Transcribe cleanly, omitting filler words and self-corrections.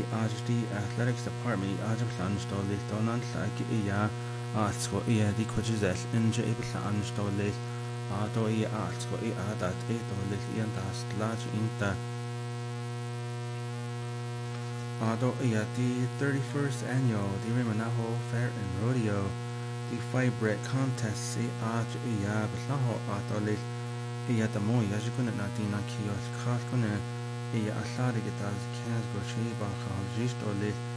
the athletics department Ajablanstolil Donan like Artsko the coaches inja Iblanstolil Ado Artsko that Edolil and das large in the Ado the 31st annual the Rimanaho Fair and Rodeo the Fibre contest see Arch Blaho Adolil the Moy as you couldn't not in a kiosk Kalkuna. Athletic it as Kaz Goshi Bakal Jist or Lit